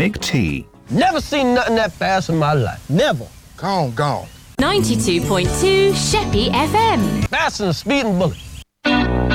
Mick T. Never seen nothing that fast in my life. Never. Gone. 92.2 Sheppy FM. Faster than a speeding bullet.